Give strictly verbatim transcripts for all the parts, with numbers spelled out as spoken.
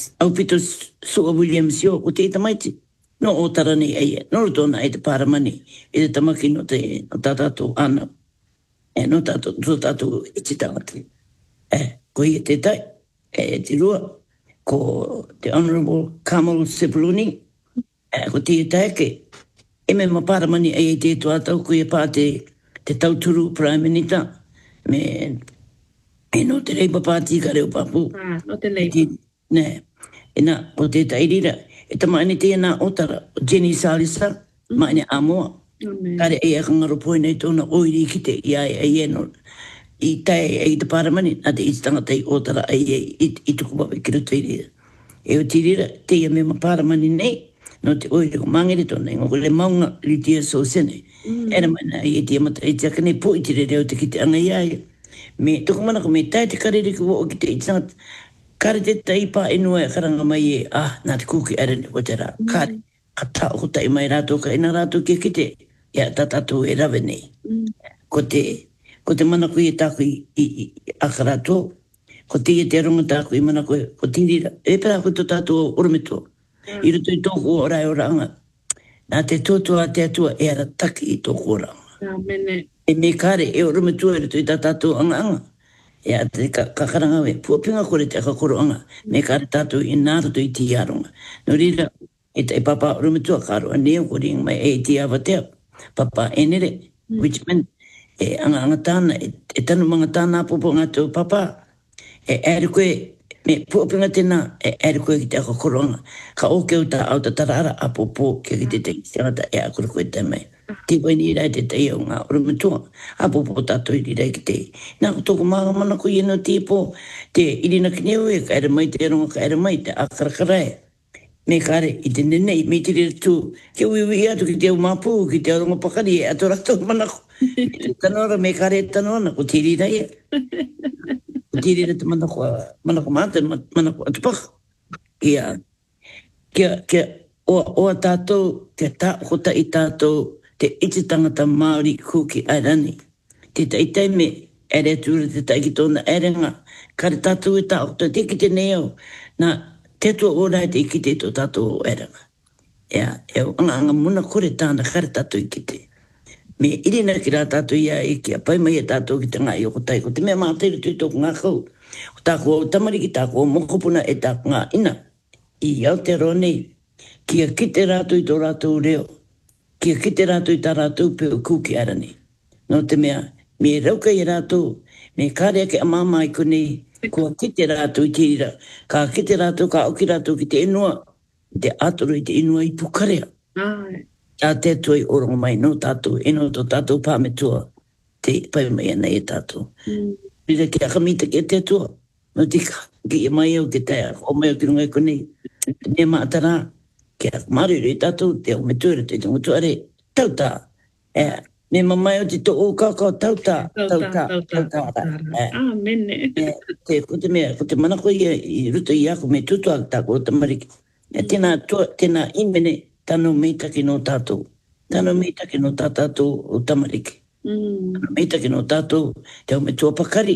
au pito Sua Williams yo, o te tamaiti. No o tarani ai, no tona e te paramani, e te tamaki no te no tātātou ana. E no tātou, no tātou e te tangati. E, ko i te tai, e te rua, ko te Honourable Kamal Sepuluni, e ko te tai ke, e me maparamani ai te tuatau, ko i pā te, te tauturu Prime Minister, me, e no te reipa pāti ka reo papu. Ah, no te leipa. Ne, e na, o te tairira, e tamaine te na otara, Jenny Salisa, mm. maine Amoa. Amen. Kare e a kangaro poe nei tōna oiri ki te i ai ai e no, i tai e i te paramani, a te i tangata i otara ai e i, i tuku pawe ki ruto i rea. E o tirira, te ia me ma paramani nei, no te oiri ko mangere tōna, ngoko le maunga li tia so sene. Mm. Era mana i e tia mata i tia kane po i tire reo te ki te anga i ai. Me tuku mana ko me tai te karere ki wo o ki te i tangata, kare te taipa inua e karanga mai e, ah, nā te kuki arene o te rā. Mm. Kare, ka tau ko tai mai rātou ka ina rātou ki kite, ia tatatu e rawe nei. Mm. Ko te, ko te mana kui e tāku i, i, i akarātou, ko te e te aronga tāku i mana koe, ko tirira, e pera ko tō tātou o orometua. Mm. I ruto i tōku o rai o ranga. Nā te tōtua te atua e ara taki i tōku o ranga. Amene. E me kare e orometua e ruto i tā tātou anga anga. E a te kakaranga we, puapinga kore te akakoro anga, me kare tātou i nārato i ti aronga. No rira, e te papa rumitua karo a neo kore mai e ti awatea, papa enere, mm. which meant, e anga anga tāna, e, e tanu mga tāna popo ngā tō papa, e ere koe, me puapinga tēnā, e ere koe ki te akakoro anga, ka o keu tā au ta tarara a popo, kia ki te te kiangata e akoro koe te mai. Te koe ni rai te te iau ngā urumatua, a popo tātou i rai ki te. Nā ko tōku māga mana ko ieno te po, te irina ki neo e, ka ere mai te eronga, ka ere mai te akarakarai. Me kare, i te nenei, me te rira tū, ke uiwi atu ki te au māpū, ki te aronga pakari e, ato rato mana ko. Tanora, me kare e tanona, ko te rira e. Ko te rira te mana ko, mana ko māta, mana ko atupaka. Kia, kia, kia, oa, oa tātou, te tā, hota i tātou, te iti tangata Māori kuki airani. Te taitai me ere tūra te taiki tōna erenga. Kare tātou e tāo, te ki te neo, nā te tua ora te iki te tō tātou o erenga. Ea, e anga anga muna kore tāna kare tātou iki te. Me irina ki rā tātou ia e kia pai mai e tātou ki te ngā i oko taiko. Te mea māteiru tui tōku ngā kau. O tāko o tamariki tāko o mokopuna e tāko ngā ina. I Aotearoa nei, kia kite rātou i tō rātou reo. Kia kite rātou i tā rātou pe o kuki arani. No te mea, me rauka i rātou, me kārea ke amama i konei, kua kite rātou i tira, ka kite rātou, ka auki rātou ki te inua, te atoro i te inua i pukarea. Ai. Tā te tuai orongo mai, no tātou, eno tō tātou pāmetua, te pai mai ana e tātou. Mm. Rira ki akamita ki te tua, no tika, ki e mai au ki te, o mai au ki rungai konei, ne maatara, kia maruru i tātou, te o me tuere, te tungu tuare, tautā. E, me mamai o te tō o kakao, tautā, tautā, tautā. Amene. Te, ko te mea, ko te manako i ruto i ako me tutua tāko o tamariki. E tēnā, tēnā imene, tano meitaki no tātou. Tano meitaki no tātou o tamariki. Tano meitaki no tātou, te o me tua pakari.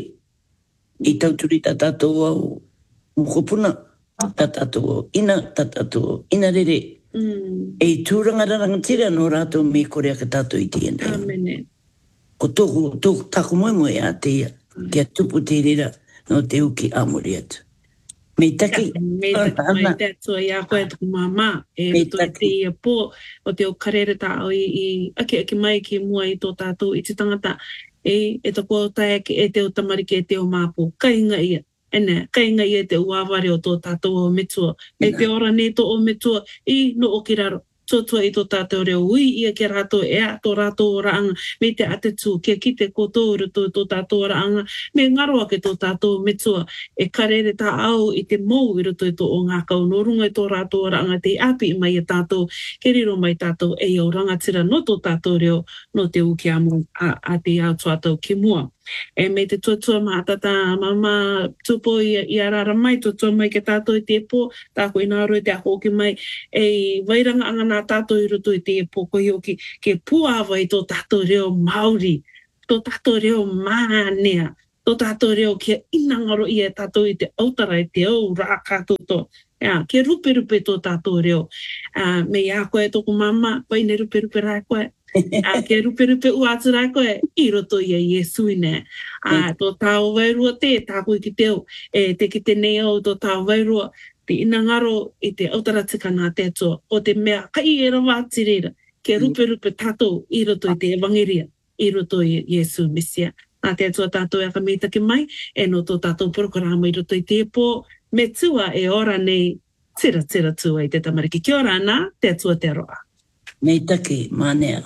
I tauturi tā tātou au mukopuna. Tātou ina, tātou ina rere. Mm. E tūranga raranga tira no rātou me korea ka tātou i te enda. Amene. Ko tōku, tōku tāku moe moe a te ia, mm. kia tupu te rira no te uki āmuri atu. Me taki. Me taki, me te atua i a koe tuku māmā. E to te ia pō, o te o karere tā o i, ake ake mai ki mua i tō tātou i te tangata. E, e toko o tai ake e te o tamariki e te o māpō. Kainga ia. Ene, kainga i e te uaware o tō tātou o metua. E te ora ne tō o metua i no o ki raro. Tōtua i tō tātou reo ui ia ki rātou e a tō rātou o raanga. Me te ate tū kia ki te kōtou ruto tō tātou o raanga. Me ngaroa ke tō tātou metua. E karere tā au i te mou i ruto i tō o ngā kau. No runga i tō rātou o raanga te api mai a tātou. Ke riro mai tātou e au rangatira no tō tātou reo no te uki amu a, a te au tuatau ki mua. E me te tuatua mātata mama tupo i, i arara mai, tuatua mai ke tātou i te pō, tāko i nāro i te ahoki mai, e wairanga anga nā tātou i ruto i te pō, ko i oki ke puawa i tō tātou reo Māori, tō tātou reo Mānea, tō tātou reo kia inangaro i e tātou i te autara i te au rā kātou tō. Yeah, ke rupe rupe tō tātou reo. Uh, me ia koe tōku mama, pai ne rupe rupe rai koe. Uh, ke rupe rupe ua atu rai koe, I roto i a Iesu ine. Uh, tō tāo wairua te, tāko I ki teo, e te ki te neo tō tāo wairua, te ina ngaro I te autaratika nā te atua, o te mea kai e rawa atirera, ke rupe rupe tātou I roto I te evangeria, I roto I Iesu Mesia. Nā te atua tātou e ka meitake mai, e no tō tātou programa I roto I te epo, me tua e ora nei, tira tira tua I te tamariki. Kia ora ana, te atua te aroa. Meitake, manea.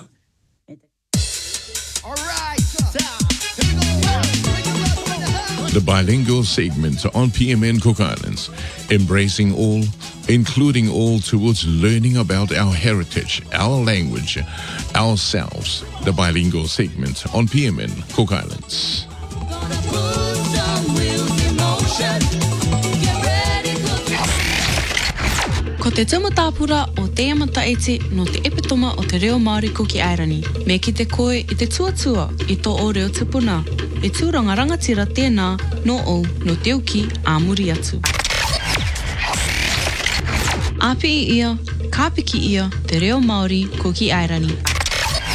The bilingual segment on P M N Cook Islands, embracing all, including all towards learning about our heritage, our language, ourselves. The bilingual segment on P M N Cook Islands. Ko te taumatapura o te amata ete no te epitoma o te reo Māori Kuki Airani. Me ki te koe I te tuatua I tō o reo tupuna. E tūranga rangatira tēnā no o no te uki āmuri atu. Api I ia, ka piki ia te reo Māori Kuki Airani.